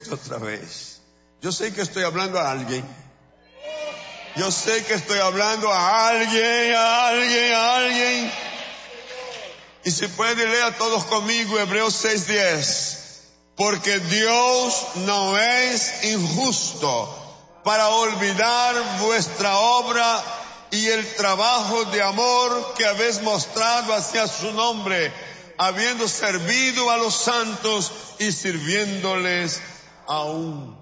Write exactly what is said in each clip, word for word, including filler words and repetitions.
esto otra vez. Yo sé que estoy hablando a alguien. Yo sé que estoy hablando a alguien, a alguien, a alguien. Y si puede leer todos conmigo Hebreos seis diez. Porque Dios no es injusto para olvidar vuestra obra y el trabajo de amor que habéis mostrado hacia su nombre, habiendo servido a los santos y sirviéndoles aún.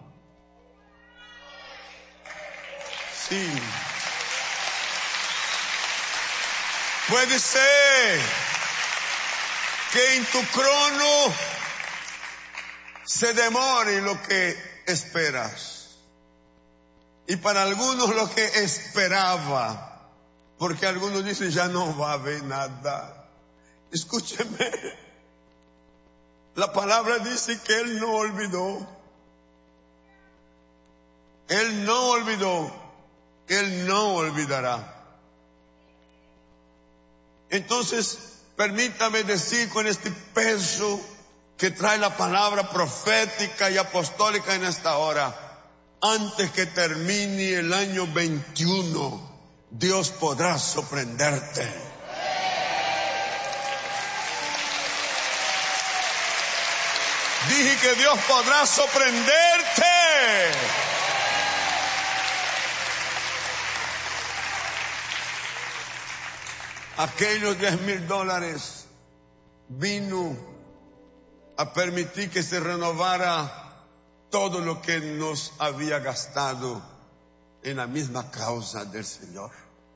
Sí. Puede ser que en tu crono se demore lo que esperas. Y para algunos lo que esperaba. Porque algunos dicen, ya no va a haber nada. Escúcheme. La palabra dice que Él no olvidó. Él no olvidó. Él no olvidará. Entonces, permítame decir con este peso que trae la palabra profética y apostólica en esta hora. Antes que termine el año veintiuno, Dios podrá sorprenderte. Dije que Dios podrá sorprenderte. Aquellos diez mil dólares vino a permitir que se renovara todo lo que nos había gastado en la misma causa del Señor.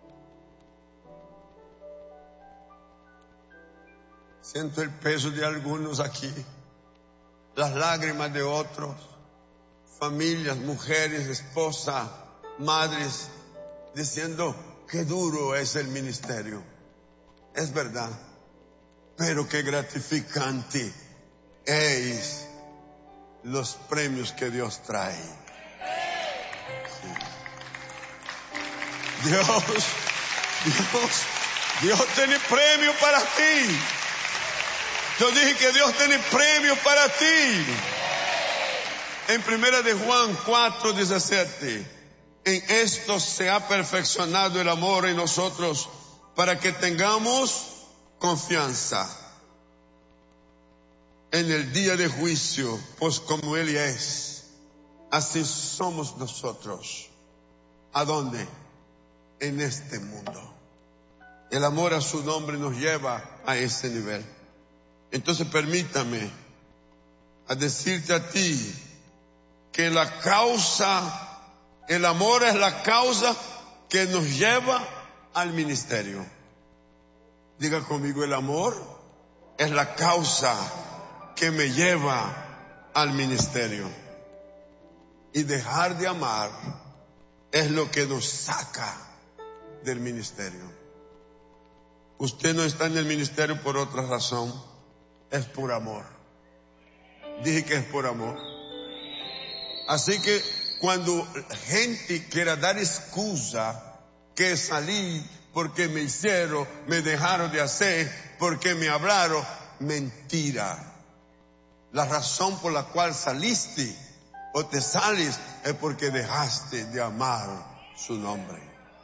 Siento el peso de algunos aquí, las lágrimas de otros, familias, mujeres, esposas, madres, diciendo qué duro es el ministerio. Es verdad, pero qué gratificante es los premios que Dios trae. Sí. Dios, Dios, Dios tiene premio para ti. Yo dije que Dios tiene premio para ti. En primera de Juan cuatro diecisiete, en esto se ha perfeccionado el amor en nosotros para que tengamos confianza en el día de juicio, pues como Él es, así somos nosotros. ¿A dónde? En este mundo. El amor a su nombre nos lleva a ese nivel. Entonces permítame a decirte a ti que la causa, el amor es la causa que nos lleva al ministerio. Diga conmigo, el amor es la causa que me lleva al ministerio. Y dejar de amar es lo que nos saca del ministerio. Usted no está en el ministerio por otra razón, es por amor. Dije que es por amor. Así que cuando gente quiera dar excusa que salí porque me hicieron, me dejaron de hacer, porque me hablaron, mentira. La razón por la cual saliste o te sales es porque dejaste de amar su nombre.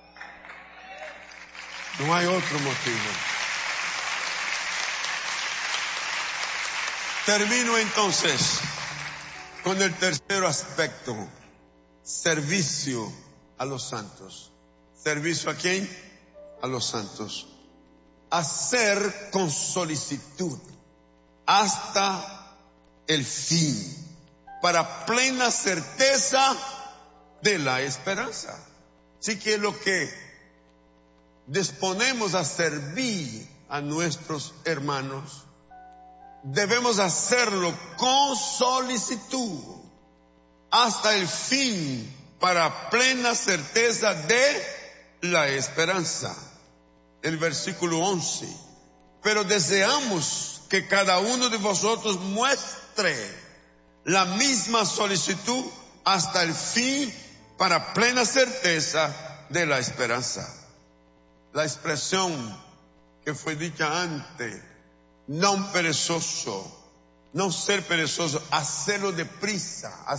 No hay otro motivo. Termino entonces con el tercer aspecto. Servicio a los santos. ¿Servicio a quién? A los santos. Hacer con solicitud hasta el fin, para plena certeza de la esperanza. Así que lo que disponemos a servir a nuestros hermanos, debemos hacerlo con solicitud hasta el fin, para plena certeza de la esperanza. El versículo once. Pero deseamos que cada uno de vosotros muestre la misma solicitud hasta el fin, para plena certeza de la esperanza. La expresión que fue dicha antes, no perezoso, no ser perezoso, hacerlo deprisa,